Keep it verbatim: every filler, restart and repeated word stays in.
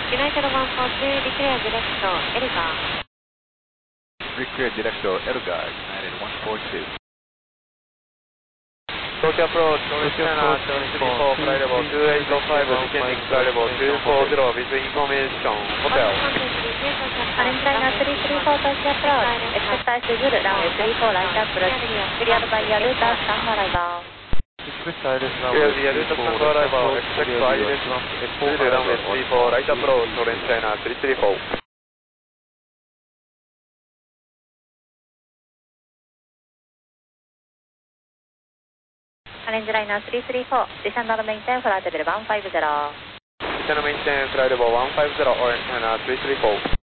United one four two, declare director, Elgar. Declare director, Elgar, United one four two. Tokyo approach, China three three four, flight level two eight five, descending flight level two four zero with information, hotel. China three three four, Tokyo approach, expect ice Zulu, runway three four, line up approach, cleared by Yaruta, stand arrival. Clear the Yaruta stand arrival, expect ice Zulu, runway three four, right approach, Orange China three three four. Orange Liner three three four, descend and maintain flight level one five zero. Descend and maintain flight level one five zero, Orange China three three four.